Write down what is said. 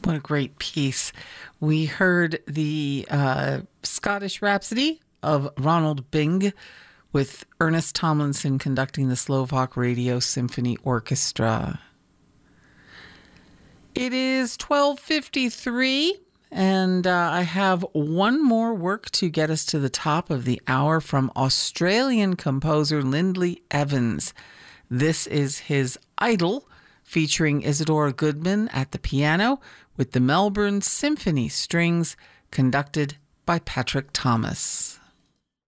What a great piece. We heard the Scottish Rhapsody of Ronald Byng with Ernest Tomlinson conducting the Slovak Radio Symphony Orchestra. It is 12:53, and I have one more work to get us to the top of the hour from Australian composer Lindley Evans. This is his Idol, featuring Isadora Goodman at the piano with the Melbourne Symphony Strings, conducted by Patrick Thomas.